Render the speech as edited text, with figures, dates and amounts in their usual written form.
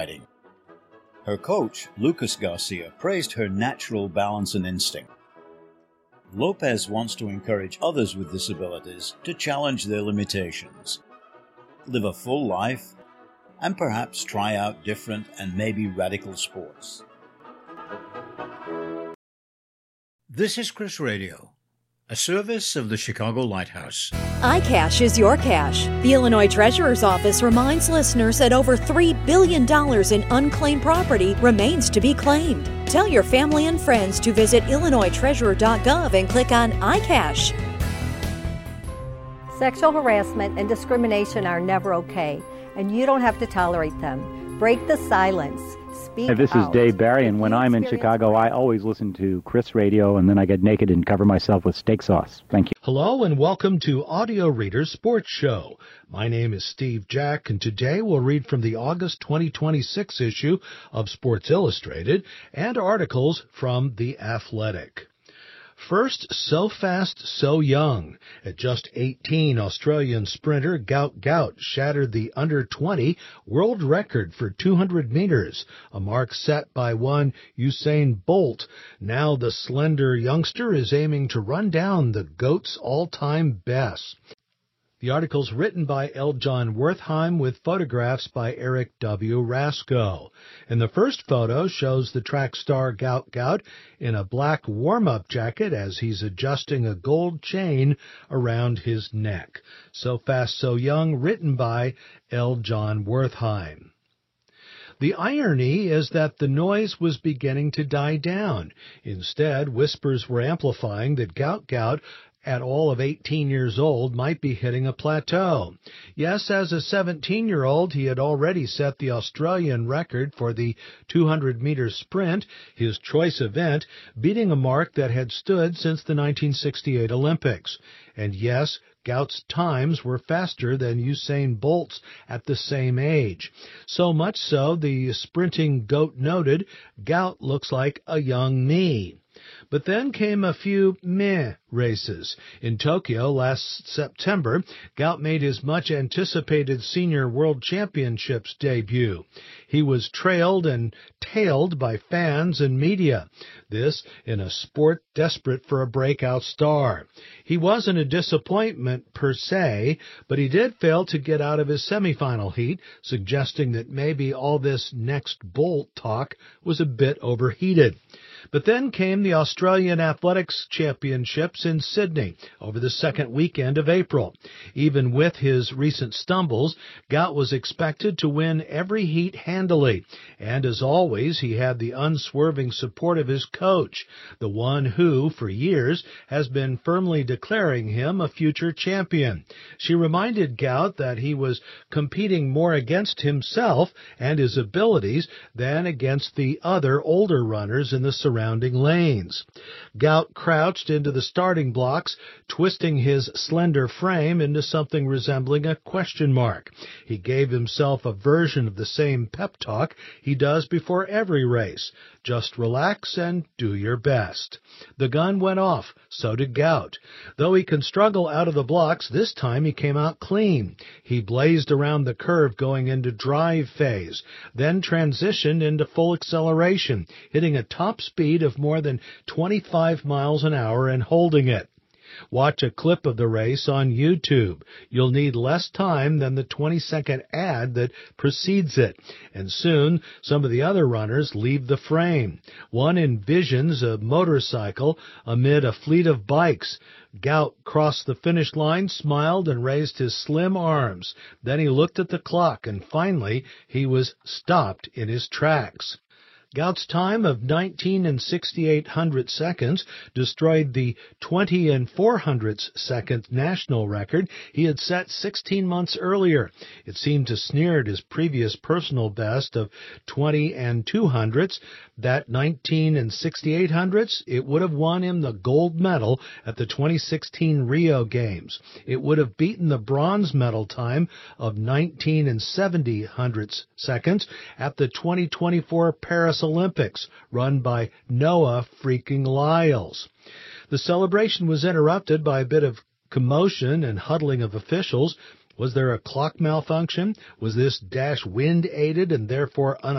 Her coach, Lucas Garcia, praised her natural balance and instinct. Lopez wants to encourage others with disabilities to challenge their limitations, live a full life, and perhaps try out different and maybe radical sports. This is Chris Radio, a service of the Chicago Lighthouse. iCash is your cash. The Illinois Treasurer's Office reminds listeners that over $3 billion in unclaimed property remains to be claimed. Tell your family and friends to visit IllinoisTreasurer.gov and click on iCash. Sexual harassment and discrimination are never okay, and you don't have to tolerate them. Break the silence. Speak out. This is Dave Barry, and when I'm in Chicago, I always listen to Chris Radio, and then I get naked and cover myself with steak sauce. Thank you. Hello, and welcome to Audio Reader's Sports Show. My name is Steve Jack, and today we'll read from the August 2026 issue of Sports Illustrated and articles from The Athletic. First, So Fast, So Young. At just 18, Australian sprinter Gout Gout shattered the under-20 world record for 200 meters, a mark set by one Usain Bolt. Now the slender youngster is aiming to run down the GOAT's all-time best. The article's written by L. John Wertheim with photographs by Eric W. Rasko. And the first photo shows the track star Gout Gout in a black warm-up jacket as he's adjusting a gold chain around his neck. So Fast, So Young, written by L. John Wertheim. The irony is that the noise was beginning to die down. Instead, whispers were amplifying that Gout Gout, at all of 18 years old, might be hitting a plateau. Yes, as a 17-year-old, he had already set the Australian record for the 200-meter sprint, his choice event, beating a mark that had stood since the 1968 Olympics. And yes, Gout's times were faster than Usain Bolt's at the same age. So much so, the sprinting GOAT noted, "Gout looks like a young me." But then came a few meh races. In Tokyo last September, Gout made his much-anticipated Senior World Championships debut. He was trailed and tailed by fans and media. This in a sport desperate for a breakout star. He wasn't a disappointment per se, but he did fail to get out of his semifinal heat, suggesting that maybe all this next Bolt talk was a bit overheated. But then came the Australian Athletics Championships in Sydney over the second weekend of April. Even with his recent stumbles, Gout was expected to win every heat handily. And as always, he had the unswerving support of his coach, the one who, for years, has been firmly declaring him a future champion. She reminded Gout that he was competing more against himself and his abilities than against the other older runners in the surrounding lanes. Gout crouched into the starting blocks, twisting his slender frame into something resembling a question mark. He gave himself a version of the same pep talk he does before every race. Just relax and do your best. The gun went off, so did Gout. Though he can struggle out of the blocks, this time he came out clean. He blazed around the curve going into drive phase, then transitioned into full acceleration, hitting a top speed of more than 25 miles an hour and holding it. Watch a clip of the race on YouTube. You'll need less time than the 20-second ad that precedes it. And soon, some of the other runners leave the frame. One envisions a motorcycle amid a fleet of bikes. Gout crossed the finish line, smiled, and raised his slim arms. Then he looked at the clock, and finally, he was stopped in his tracks. Gout's time of 19 68 seconds destroyed the 20 400 second national record he had set 16 months earlier. It seemed to sneer at his previous personal best of 20 200. That 19 68 it would have won him the gold medal at the 2016 Rio Games. It would have beaten the bronze medal time of 19 70 seconds at the 2024 Paris Olympics, run by Noah freaking Lyles. The celebration was interrupted by a bit of commotion and huddling of officials Was there a clock malfunction? Was this dash wind-aided and therefore